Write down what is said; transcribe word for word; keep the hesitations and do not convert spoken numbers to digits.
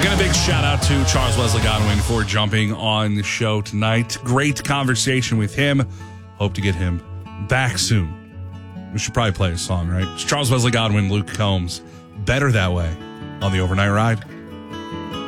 Again, a big shout out to Charles Wesley Godwin for jumping on the show tonight. Great conversation with him. Hope to get him back soon. We should probably play a song, right? It's Charles Wesley Godwin, Luke Combs. Better That Way on the Overnight Ride.